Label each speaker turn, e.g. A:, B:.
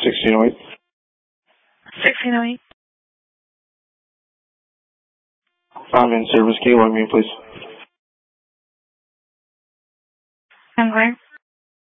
A: 1608.
B: 1608.
A: I'm in service. Can you log me in, please?
B: I'm where?